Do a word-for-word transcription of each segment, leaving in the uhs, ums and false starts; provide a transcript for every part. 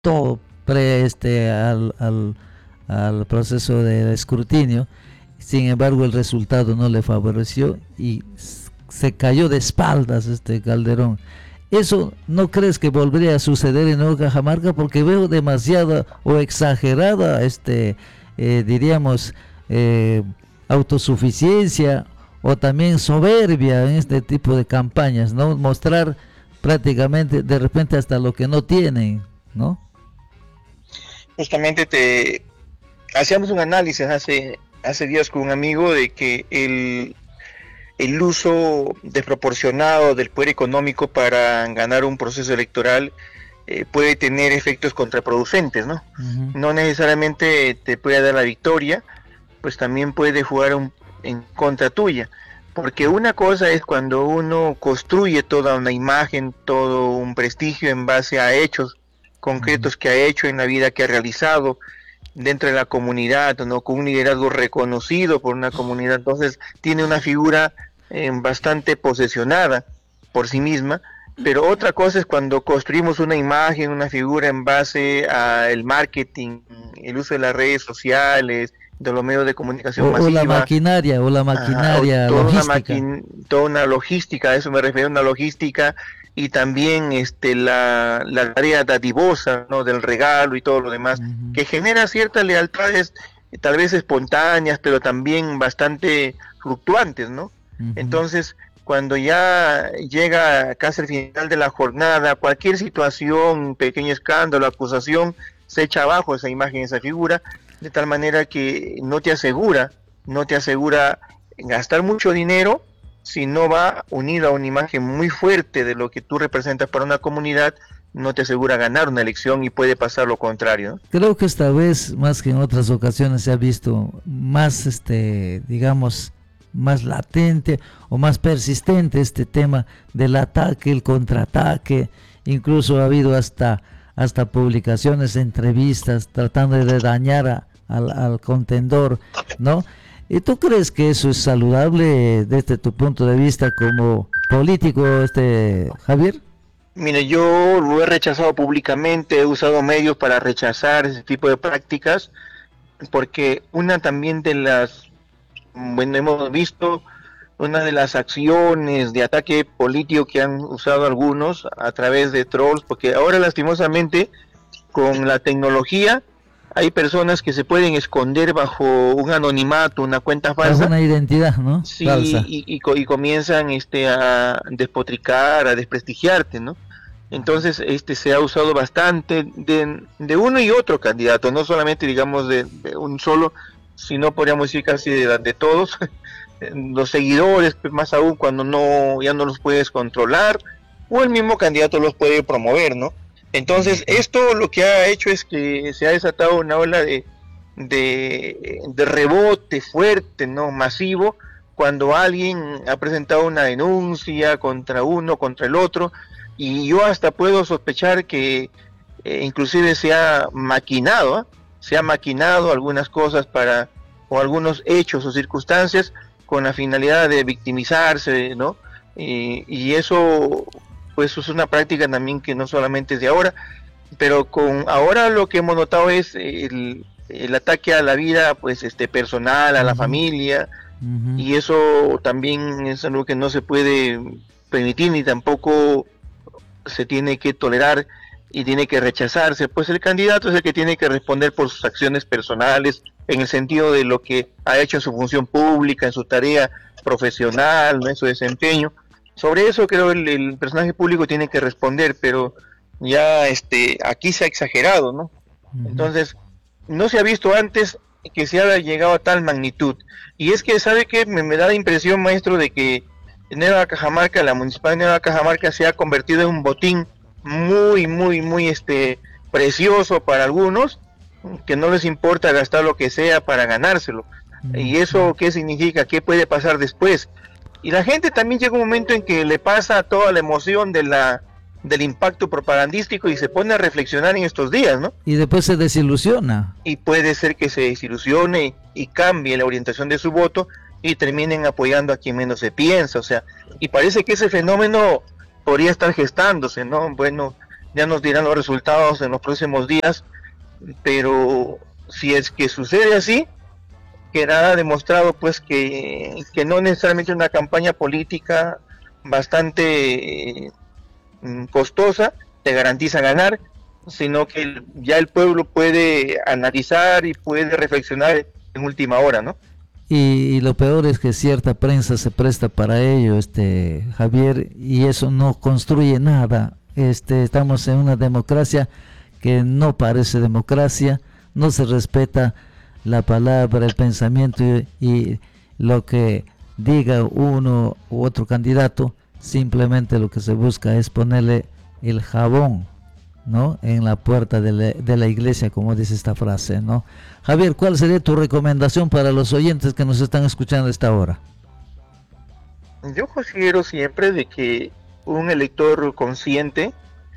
todo pre este al, al, al proceso de escrutinio. Sin embargo, el resultado no le favoreció y se cayó de espaldas este Calderón. ¿Eso no crees que volvería a suceder en Nueva Cajamarca? Porque veo demasiada o exagerada, este, eh, diríamos, eh, autosuficiencia o también soberbia en este tipo de campañas, ¿no? Mostrar prácticamente de repente hasta lo que no tienen, ¿no? Justamente te hacíamos un análisis hace hace días con un amigo de que el el uso desproporcionado del poder económico para ganar un proceso electoral eh, puede tener efectos contraproducentes, ¿no? Uh-huh. No necesariamente te puede dar la victoria, pues también puede jugar un, en contra tuya, porque una cosa es cuando uno construye toda una imagen, todo un prestigio en base a hechos concretos uh-huh. que ha hecho en la vida, que ha realizado dentro de la comunidad, ¿no? Con un liderazgo reconocido por una comunidad, entonces tiene una figura eh, bastante posesionada por sí misma, pero otra cosa es cuando construimos una imagen, una figura en base al marketing, el uso de las redes sociales, de los medios de comunicación o, masiva. O la maquinaria, o la maquinaria ajá, o toda logística. Una maqui- toda una logística, a eso me refiero, una logística, y también este la, la tarea dadivosa, ¿no? Del regalo y todo lo demás, uh-huh. que genera ciertas lealtades, tal vez espontáneas, pero también bastante fluctuantes, ¿no? Uh-huh. Entonces, cuando ya llega casi el final de la jornada, cualquier situación, pequeño escándalo, acusación, se echa abajo esa imagen, esa figura, de tal manera que no te asegura, no te asegura gastar mucho dinero, si no va unido a una imagen muy fuerte de lo que tú representas para una comunidad, no te asegura ganar una elección y puede pasar lo contrario, ¿no? Creo que esta vez, más que en otras ocasiones, se ha visto más, este, digamos, más latente o más persistente este tema del ataque, el contraataque. Incluso ha habido hasta, hasta publicaciones, entrevistas, tratando de dañar a, al, al contendor, ¿no? ¿Y tú crees que eso es saludable desde tu punto de vista como político, este Javier? Mire, yo lo he rechazado públicamente, he usado medios para rechazar ese tipo de prácticas, porque una también de las, bueno, hemos visto una de las acciones de ataque político que han usado algunos a través de trolls, porque ahora lastimosamente con la tecnología hay personas que se pueden esconder bajo un anonimato, una cuenta falsa, una identidad, ¿no? Sí, falsa. Y, y, y comienzan este a despotricar, a desprestigiarte, ¿no? Entonces este se ha usado bastante de, de uno y otro candidato, no solamente digamos de, de un solo, sino podríamos decir casi de, de todos, los seguidores, más aún cuando no ya no los puedes controlar, o el mismo candidato los puede promover, ¿no? Entonces esto lo que ha hecho es que se ha desatado una ola de, de, de rebote fuerte, ¿no? Masivo, cuando alguien ha presentado una denuncia contra uno, contra el otro, y yo hasta puedo sospechar que eh, inclusive se ha maquinado, ¿eh? se ha maquinado algunas cosas para, o algunos hechos o circunstancias con la finalidad de victimizarse, ¿no? Y, y eso pues es una práctica también que no solamente es de ahora, pero con ahora lo que hemos notado es el, el ataque a la vida pues este personal, a la uh-huh. familia, uh-huh. y eso también es algo que no se puede permitir ni tampoco se tiene que tolerar y tiene que rechazarse, pues el candidato es el que tiene que responder por sus acciones personales en el sentido de lo que ha hecho en su función pública, en su tarea profesional, ¿no? En su desempeño. Sobre eso creo el, el personaje público tiene que responder, pero ya este aquí se ha exagerado, ¿no? Uh-huh. Entonces, no se ha visto antes que se haya llegado a tal magnitud. Y es que, ¿sabe qué? Me, me da la impresión, maestro, de que Nueva Cajamarca, la municipalidad de Nueva Cajamarca se ha convertido en un botín muy, muy, muy este precioso para algunos, que no les importa gastar lo que sea para ganárselo. Uh-huh. ¿Y eso qué significa? ¿Qué puede pasar después? Y la gente también llega un momento en que le pasa toda la emoción de la del impacto propagandístico y se pone a reflexionar en estos días, ¿no? Y después se desilusiona. Y puede ser que se desilusione y cambie la orientación de su voto y terminen apoyando a quien menos se piensa, o sea, y parece que ese fenómeno podría estar gestándose, ¿no? Bueno, ya nos dirán los resultados en los próximos días, pero si es que sucede así, quedará demostrado pues que, que no necesariamente una campaña política bastante eh, costosa te garantiza ganar, sino que el, ya el pueblo puede analizar y puede reflexionar en última hora, ¿no? Y, y lo peor es que cierta prensa se presta para ello, este Javier, y eso no construye nada. Este, estamos en una democracia que no parece democracia, no se respeta la palabra, el pensamiento y, y lo que diga uno u otro candidato, simplemente lo que se busca es ponerle el jabón, ¿no?, en la puerta de la, de la iglesia, como dice esta frase, ¿no? Javier, ¿cuál sería tu recomendación para los oyentes que nos están escuchando a esta hora? Yo considero siempre de que un elector consciente,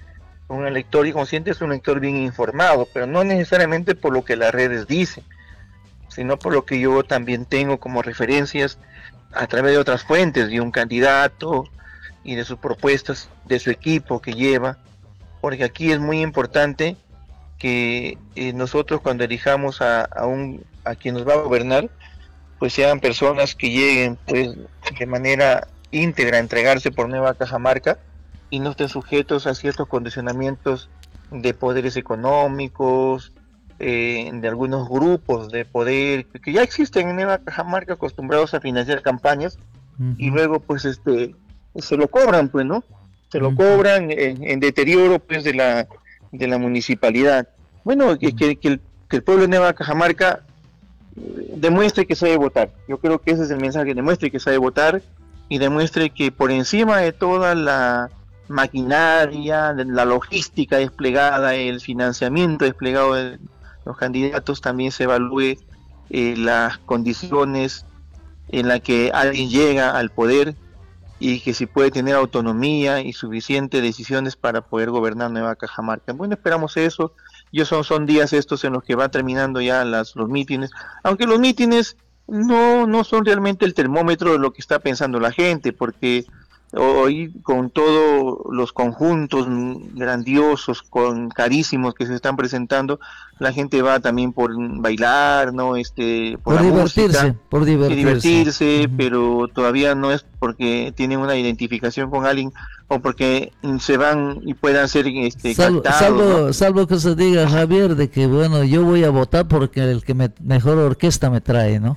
un elector inconsciente es un elector bien informado, pero no necesariamente por lo que las redes dicen, sino por lo que yo también tengo como referencias a través de otras fuentes, de un candidato y de sus propuestas, de su equipo que lleva, porque aquí es muy importante que eh, nosotros cuando elijamos a, a, un, a quien nos va a gobernar, pues sean personas que lleguen pues de manera íntegra a entregarse por Nueva Cajamarca y no estén sujetos a ciertos condicionamientos de poderes económicos, eh, de algunos grupos de poder que ya existen en Nueva Cajamarca, acostumbrados a financiar campañas, uh-huh. y luego pues este se lo cobran, pues, ¿no? Se lo uh-huh. cobran en, en deterioro pues de la de la municipalidad. Bueno, uh-huh. que, que, que, el, que el pueblo de Nueva Cajamarca demuestre que sabe votar. Yo creo que ese es el mensaje, demuestre que sabe votar y demuestre que por encima de toda la maquinaria, de la logística desplegada, el financiamiento desplegado de los candidatos, también se evalúe eh, las condiciones en las que alguien llega al poder y que si puede tener autonomía y suficientes decisiones para poder gobernar Nueva Cajamarca. Bueno, esperamos eso. Yo son, son días estos en los que va terminando ya las, los mítines, aunque los mítines no, no son realmente el termómetro de lo que está pensando la gente, porque hoy con todos los conjuntos grandiosos, con carísimos que se están presentando, la gente va también por bailar, no, este, por, por divertirse, música, por divertirse, divertirse uh-huh. pero todavía no es porque tienen una identificación con alguien o porque se van y puedan ser este, salvo, cantados, salvo, ¿no? salvo que se diga, Javier, de que bueno, yo voy a votar porque el que me, mejor orquesta me trae, ¿no?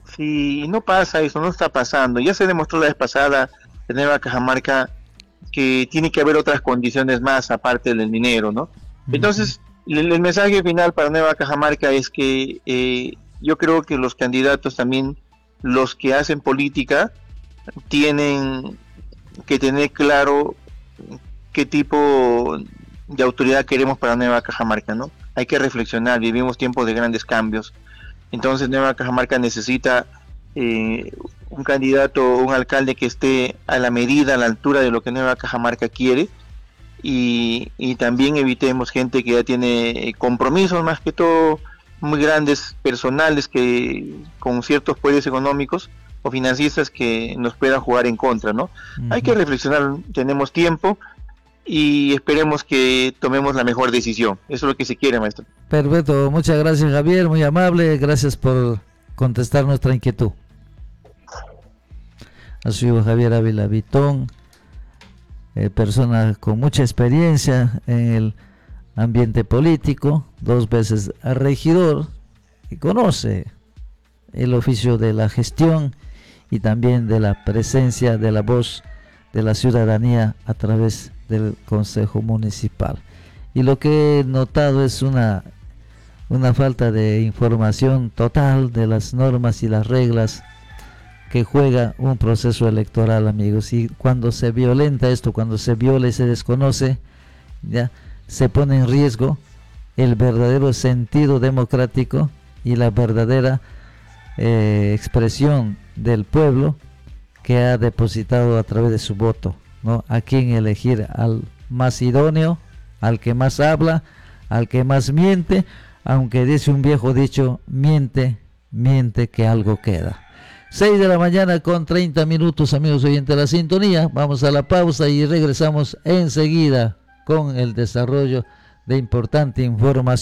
Sí, no pasa eso, no está pasando. Ya se demostró la vez pasada en Nueva Cajamarca que tiene que haber otras condiciones más aparte del dinero, ¿no? Uh-huh. Entonces, el, el mensaje final para Nueva Cajamarca es que eh, yo creo que los candidatos también, los que hacen política, tienen que tener claro qué tipo de autoridad queremos para Nueva Cajamarca, ¿no? Hay que reflexionar, vivimos tiempos de grandes cambios. Entonces Nueva Cajamarca necesita eh, un candidato, un alcalde que esté a la medida, a la altura de lo que Nueva Cajamarca quiere, y, y también evitemos gente que ya tiene compromisos más que todo muy grandes, personales, que con ciertos poderes económicos o financistas que nos puedan jugar en contra, ¿no? Uh-huh. Hay que reflexionar, tenemos tiempo y esperemos que tomemos la mejor decisión. Eso es lo que se quiere, maestro. Perfecto, muchas gracias, Javier, muy amable, gracias por contestar nuestra inquietud. Ha sido Javier Ávila Vitón, eh, persona con mucha experiencia en el ambiente político, dos veces regidor, y conoce el oficio de la gestión y también de la presencia de la voz de la ciudadanía a través del Consejo Municipal. Y lo que he notado es una, una falta de información total de las normas y las reglas que juega un proceso electoral, amigos. Y cuando se violenta esto, cuando se viola y se desconoce, ya se pone en riesgo el verdadero sentido democrático y la verdadera eh, expresión del pueblo que ha depositado a través de su voto, ¿no? A quién elegir, al más idóneo, al que más habla, al que más miente, aunque dice un viejo dicho, miente, miente que algo queda. seis de la mañana con treinta minutos, amigos oyentes de la sintonía. Vamos a la pausa y regresamos enseguida con el desarrollo de importante información.